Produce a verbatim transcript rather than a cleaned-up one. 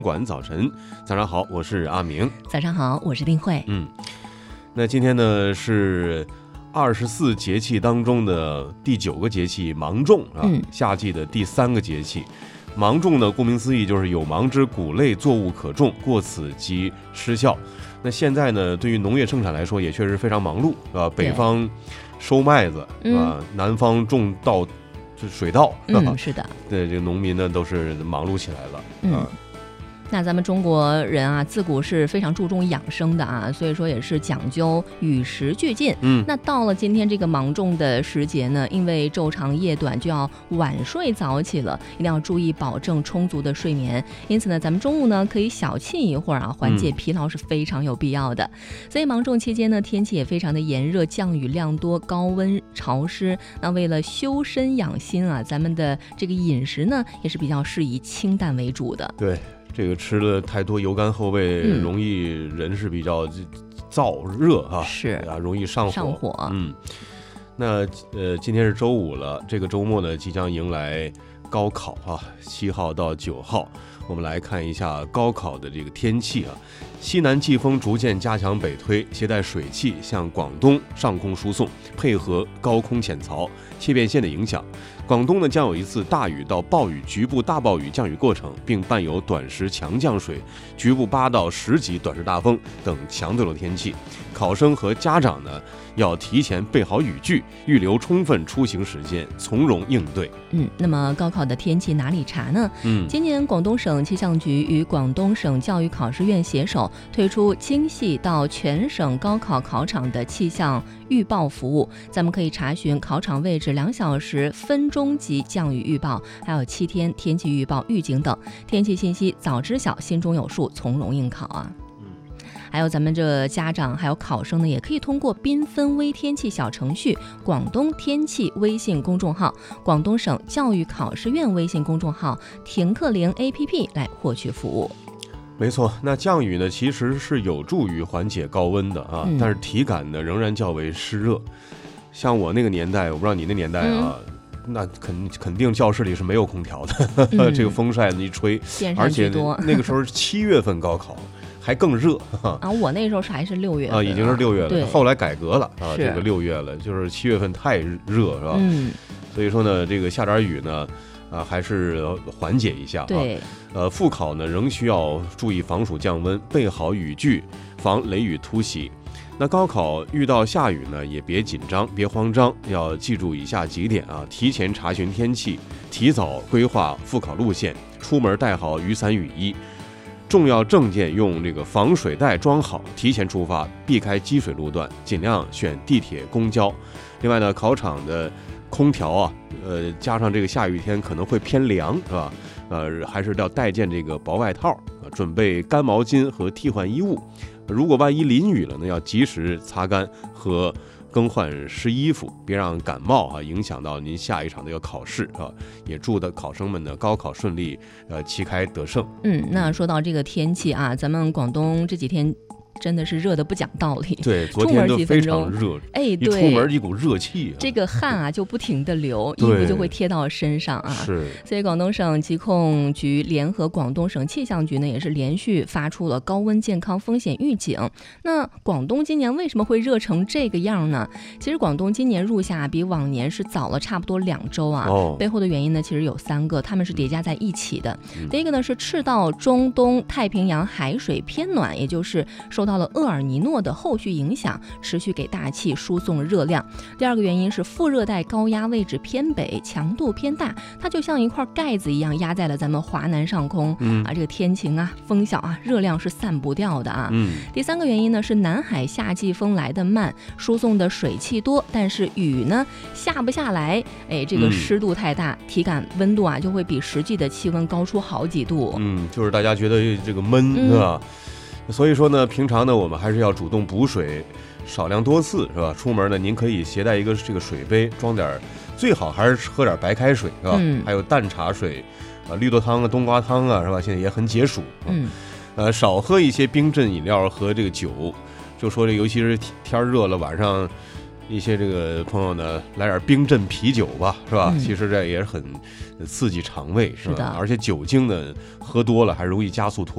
馆早晨，早上好，我是阿明。 早上好，我是丁慧。 嗯，那今天呢是二十四节气当中的第九个节气芒种啊， 嗯、 夏季的第三个节气。芒种呢，顾名思义就是有芒之谷类作物可种，过此即失效。那现在呢，对于农业生产来说，也确实非常忙碌啊。北方收麦子啊， 嗯、 南方种稻，就水稻。 嗯，是的。 对，这个农民呢都是忙碌起来了。 嗯。 啊那咱们中国人啊，自古是非常注重养生的啊，所以说也是讲究与时俱进。 嗯， 那到了今天这个芒种的时节呢，因为昼长夜短，就要晚睡早起了，一定要注意保证充足的睡眠。因此呢，咱们中午呢可以小憩一会儿啊，缓解疲劳是非常有必要的。嗯、所以芒种期间呢，天气也非常的炎热，降雨量多，高温潮湿。那为了修身养心啊，咱们的这个饮食呢也是比较适宜清淡为主的。 对。这个吃了太多油干厚味， 嗯、 容易人是比较燥热啊， 是啊，容易上火。 上火。 嗯，那呃，今天是周五了，这个周末呢即将迎来高考啊，七号到九号，我们来看一下高考的这个天气啊。西南季风逐渐加强北推，携带水汽向广东上空输送，配合高空潜槽、切变线的影响。广东呢将有一次大雨到暴雨、局部大暴雨降雨过程，并伴有短时强降水、局部八到十级短时大风等强对流天气。考生和家长呢要提前备好雨具，预留充分出行时间，从容应对。 嗯，那么高考的天气哪里查呢？ 嗯， 今年广东省气象局与广东省教育考试院携手推出精细到全省高考考场的气象预报服务，咱们可以查询考场位置、两小时分钟级降雨预报，还有七天天气预报预警等天气信息，早知晓，心中有数，从容应考啊。还有咱们这家长还有考生呢，也可以通过缤纷微天气小程序、广东天气微信公众号、广东省教育考试院微信公众号、停课铃 A P P 来获取服务。 没错，那降雨呢其实是有助于缓解高温的啊，嗯、但是体感呢仍然较为湿热。像我那个年代，我不知道你那年代啊。嗯那肯肯定教室里是没有空调的，嗯、这个风扇一吹，而且那个时候七月份高考还更热啊！我那时候是还是六月啊，已经是六月了，后来改革了啊， 这个六月了，就是七月份太热是吧？ 嗯， 所以说呢，这个下点雨呢，啊，还是缓解一下啊。 对， 呃，复考呢仍需要注意防暑降温，备好雨具，防雷雨突袭。那高考遇到下雨呢，也别紧张，别慌张，要记住以下几点啊：提前查询天气，提早规划复考路线，出门带好雨伞雨衣，重要证件用这个防水袋装好，提前出发，避开积水路段，尽量选地铁、公交。另外呢，考场的空调啊，呃，加上这个下雨天可能会偏凉，是吧？呃，还是要带件这个薄外套啊，准备干毛巾和替换衣物。如果万一淋雨了呢，要及时擦干和更换湿衣服，别让感冒啊影响到您下一场的一个考试啊。也祝的考生们呢高考顺利，呃，旗开得胜。 嗯，那说到这个天气啊，咱们广东这几天真的是热得不讲道理。 对，昨天都非常热， 哎，对， 一出门一股热气、啊， 这个汗啊就不停地流，衣服就会贴到身上啊。 是， 所以广东省疾控局联合广东省气象局呢，也是连续发出了高温健康风险预警。那广东今年为什么会热成这个样呢？其实广东今年入夏比往年是早了差不多两周啊。 哦、 背后的原因呢，其实有三个，它们是叠加在一起的。 嗯、 第一个呢是赤道中东太平洋海水偏暖，也就是受到了厄尔尼诺的后续影响，持续给大气输送热量。第二个原因是副热带高压位置偏北，强度偏大，它就像一块盖子一样压在了咱们华南上空、 嗯、 啊，这个天晴啊，风小啊，热量是散不掉的啊。 嗯、 第三个原因呢是南海夏季风来得慢，输送的水汽多，但是雨呢下不下来，哎，这个湿度太大，嗯、体感温度啊就会比实际的气温高出好几度。 嗯，就是大家觉得这个闷，是吧？嗯所以说呢，平常呢，我们还是要主动补水，少量多次，是吧？出门呢，您可以携带一个这个水杯，装点，最好还是喝点白开水，是吧？ 嗯、 还有淡茶水，啊，绿豆汤啊、冬瓜汤啊，是吧？现在也很解暑。 嗯， 呃，少喝一些冰镇饮料和这个酒。就说这，尤其是天热了，晚上一些这个朋友呢，来点冰镇啤酒吧，是吧？ 嗯、 其实这也是很刺激肠胃， 是的， 而且酒精呢喝多了还容易加速脱